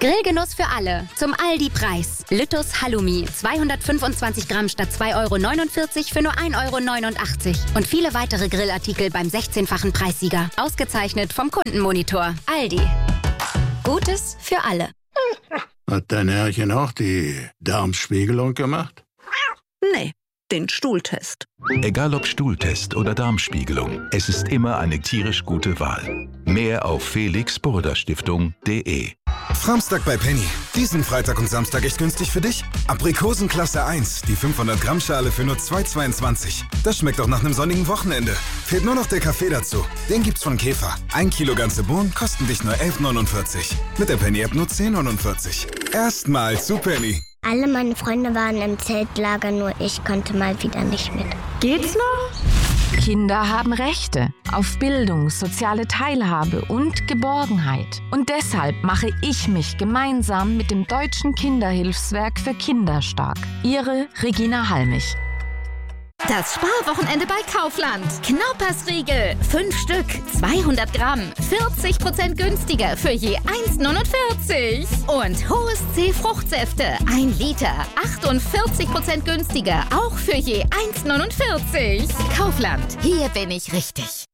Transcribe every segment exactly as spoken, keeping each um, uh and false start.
Grillgenuss für alle. Zum Aldi-Preis. Lüttus Halloumi. zweihundertfünfundzwanzig Gramm statt zwei Euro neunundvierzig für nur ein Euro neunundachtzig. Und viele weitere Grillartikel beim sechzehnfachen Preissieger. Ausgezeichnet vom Kundenmonitor. Aldi. Gutes für alle. Hat dein Herrchen auch die Darmspiegelung gemacht? Nee, den Stuhltest. Egal ob Stuhltest oder Darmspiegelung, es ist immer eine tierisch gute Wahl. Mehr auf felix burda stiftung punkt de. Framstag bei Penny. Diesen Freitag und Samstag echt günstig für dich? Aprikosen Klasse eins, die fünfhundert Gramm Schale für nur zwei Euro zweiundzwanzig. Das schmeckt auch nach einem sonnigen Wochenende. Fehlt nur noch der Kaffee dazu. Den gibt's von Käfer. Ein Kilo ganze Bohnen kosten dich nur elf Euro neunundvierzig. Mit der Penny-App nur zehn Euro neunundvierzig. Erstmal zu Penny. Alle meine Freunde waren im Zeltlager, nur ich konnte mal wieder nicht mit. Geht's noch? Kinder haben Rechte auf Bildung, soziale Teilhabe und Geborgenheit. Und deshalb mache ich mich gemeinsam mit dem Deutschen Kinderhilfswerk für Kinder stark. Ihre Regina Halmich. Das Sparwochenende bei Kaufland. Knaupersriegel, fünf Stück, zweihundert Gramm, vierzig Prozent günstiger für je eins Euro neunundvierzig. Und Hohes C Fruchtsäfte, ein Liter, achtundvierzig Prozent günstiger, auch für je eins Euro neunundvierzig. Kaufland, hier bin ich richtig.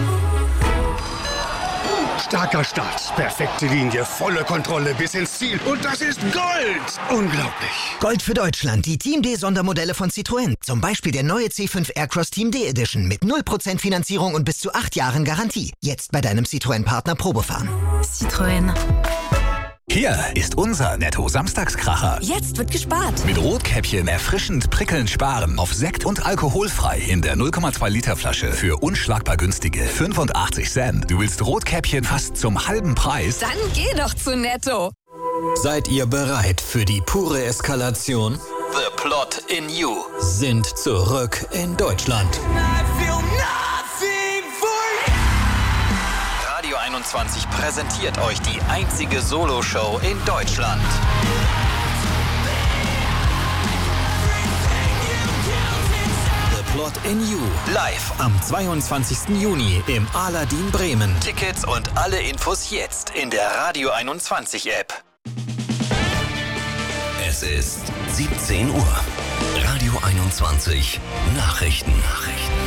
Starker Start, perfekte Linie, volle Kontrolle bis ins Ziel. Und das ist Gold! Unglaublich. Gold für Deutschland, die Team D-Sondermodelle von Citroën. Zum Beispiel der neue C fünf Aircross Team D Edition mit null Prozent Finanzierung und bis zu acht Jahren Garantie. Jetzt bei deinem Citroën-Partner Probefahren. Citroën. Hier ist unser Netto-Samstagskracher. Jetzt wird gespart. Mit Rotkäppchen erfrischend prickelnd sparen. Auf Sekt und alkoholfrei in der null Komma zwei Liter Flasche für unschlagbar günstige fünfundachtzig Cent. Du willst Rotkäppchen fast zum halben Preis? Dann geh doch zu Netto. Seid ihr bereit für die pure Eskalation? The Plot in You Sind zurück in Deutschland. Radio einundzwanzig präsentiert euch die einzige Solo-Show in Deutschland. The Plot in You. Live am zweiundzwanzigsten Juni im Aladdin Bremen. Tickets und alle Infos jetzt in der Radio einundzwanzig App. Es ist siebzehn Uhr. Radio einundzwanzig. Nachrichten. Nachrichten.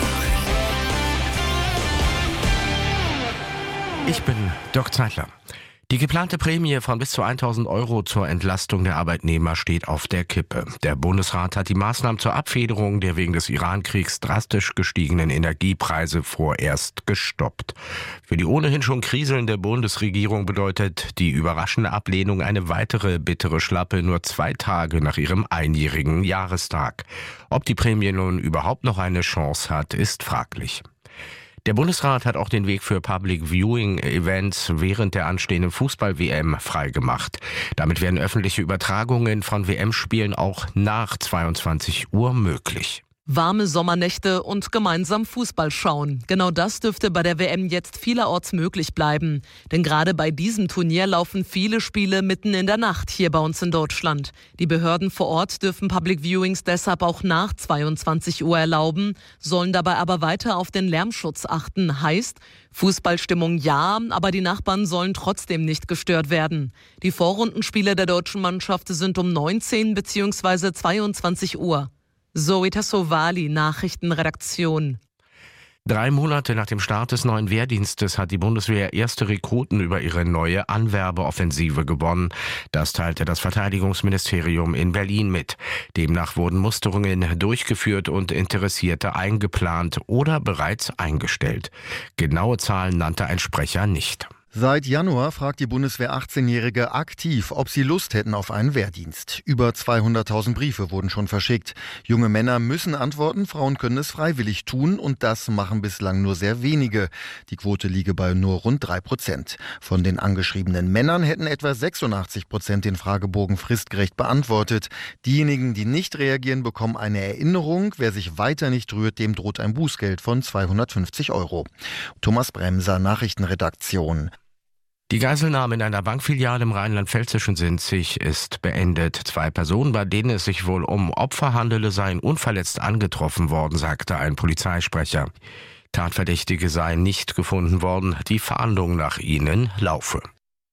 Ich bin Dirk Zeitler. Die geplante Prämie von bis zu tausend Euro zur Entlastung der Arbeitnehmer steht auf der Kippe. Der Bundesrat hat die Maßnahmen zur Abfederung der wegen des Iran-Kriegs drastisch gestiegenen Energiepreise vorerst gestoppt. Für die ohnehin schon kriselnde Bundesregierung bedeutet die überraschende Ablehnung eine weitere bittere Schlappe nur zwei Tage nach ihrem einjährigen Jahrestag. Ob die Prämie nun überhaupt noch eine Chance hat, ist fraglich. Der Bundesrat hat auch den Weg für Public-Viewing-Events während der anstehenden Fußball-W M freigemacht. Damit werden öffentliche Übertragungen von W M-Spielen auch nach zweiundzwanzig Uhr möglich. Warme Sommernächte und gemeinsam Fußball schauen. Genau das dürfte bei der W M jetzt vielerorts möglich bleiben. Denn gerade bei diesem Turnier laufen viele Spiele mitten in der Nacht hier bei uns in Deutschland. Die Behörden vor Ort dürfen Public Viewings deshalb auch nach zweiundzwanzig Uhr erlauben, sollen dabei aber weiter auf den Lärmschutz achten. Heißt, Fußballstimmung ja, aber die Nachbarn sollen trotzdem nicht gestört werden. Die Vorrundenspiele der deutschen Mannschaft sind um neunzehn bzw. zweiundzwanzig Uhr. Zoe Tassovali, Nachrichtenredaktion. Drei Monate nach dem Start des neuen Wehrdienstes hat die Bundeswehr erste Rekruten über ihre neue Anwerbeoffensive gewonnen. Das teilte das Verteidigungsministerium in Berlin mit. Demnach wurden Musterungen durchgeführt und Interessierte eingeplant oder bereits eingestellt. Genaue Zahlen nannte ein Sprecher nicht. Seit Januar fragt die Bundeswehr achtzehnjährige aktiv, ob sie Lust hätten auf einen Wehrdienst. Über zweihunderttausend Briefe wurden schon verschickt. Junge Männer müssen antworten, Frauen können es freiwillig tun und das machen bislang nur sehr wenige. Die Quote liege bei nur rund drei Prozent. Von den angeschriebenen Männern hätten etwa sechsundachtzig Prozent den Fragebogen fristgerecht beantwortet. Diejenigen, die nicht reagieren, bekommen eine Erinnerung. Wer sich weiter nicht rührt, dem droht ein Bußgeld von zweihundertfünfzig Euro. Thomas Bremser, Nachrichtenredaktion. Die Geiselnahme in einer Bankfiliale im rheinland-pfälzischen Sinzig ist beendet. Zwei Personen, bei denen es sich wohl um Opfer handele, seien unverletzt angetroffen worden, sagte ein Polizeisprecher. Tatverdächtige seien nicht gefunden worden, die Fahndung nach ihnen laufe.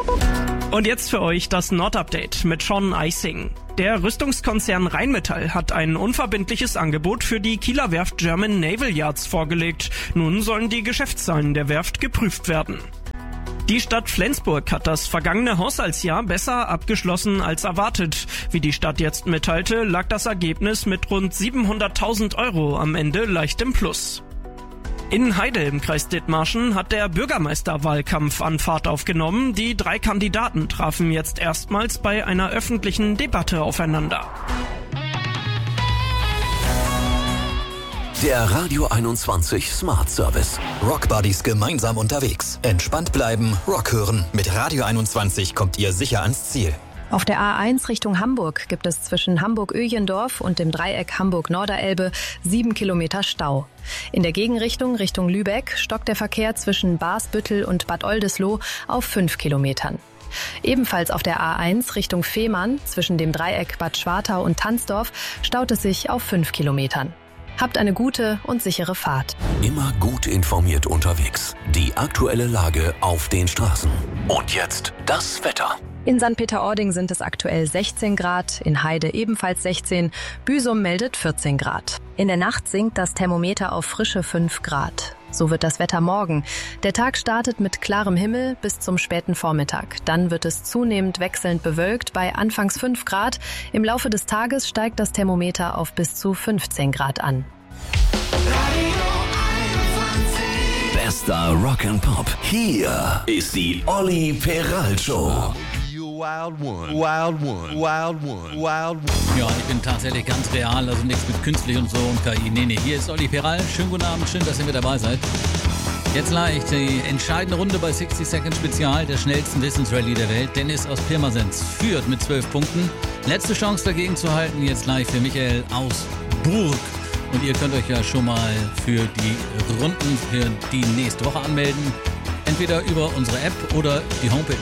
Und jetzt für euch das Nord-Update mit Sean Eising. Der Rüstungskonzern Rheinmetall hat ein unverbindliches Angebot für die Kieler Werft German Naval Yards vorgelegt. Nun sollen die Geschäftszahlen der Werft geprüft werden. Die Stadt Flensburg hat das vergangene Haushaltsjahr besser abgeschlossen als erwartet. Wie die Stadt jetzt mitteilte, lag das Ergebnis mit rund siebenhunderttausend Euro am Ende leicht im Plus. In Heide im Kreis Dithmarschen hat der Bürgermeisterwahlkampf an Fahrt aufgenommen. Die drei Kandidaten trafen jetzt erstmals bei einer öffentlichen Debatte aufeinander. Der Radio einundzwanzig Smart Service. Rock Buddies gemeinsam unterwegs. Entspannt bleiben, Rock hören. Mit Radio einundzwanzig kommt ihr sicher ans Ziel. Auf der A eins Richtung Hamburg gibt es zwischen Hamburg-Öjendorf und dem Dreieck Hamburg-Norderelbe sieben Kilometer Stau. In der Gegenrichtung Richtung Lübeck stockt der Verkehr zwischen Barsbüttel und Bad Oldesloe auf fünf Kilometern. Ebenfalls auf der A eins Richtung Fehmarn zwischen dem Dreieck Bad Schwartau und Tanzdorf staut es sich auf fünf Kilometern. Habt eine gute und sichere Fahrt. Immer gut informiert unterwegs. Die aktuelle Lage auf den Straßen. Und jetzt das Wetter. In Sankt Peter-Ording sind es aktuell sechzehn Grad, in Heide ebenfalls sechzehn, Büsum meldet vierzehn Grad. In der Nacht sinkt das Thermometer auf frische fünf Grad. So wird das Wetter morgen. Der Tag startet mit klarem Himmel bis zum späten Vormittag. Dann wird es zunehmend wechselnd bewölkt bei anfangs fünf Grad. Im Laufe des Tages steigt das Thermometer auf bis zu fünfzehn Grad an. Bester Rock and Pop. Hier ist die Olli Peral Show. Wild one, wild one, wild one, wild one. Ja, ich bin tatsächlich ganz real, also nichts mit künstlich und so und K I. Nee, nee, hier ist Olli Peral. Schönen guten Abend, schön, dass ihr mit dabei seid. Jetzt gleich die entscheidende Runde bei sixty Second Spezial, der schnellsten Wissensrallye der Welt. Dennis aus Pirmasens führt mit zwölf Punkten. Letzte Chance dagegen zu halten, jetzt live für Michael aus Burg. Und ihr könnt euch ja schon mal für die Runden für die nächste Woche anmelden. Entweder über unsere App oder die Homepage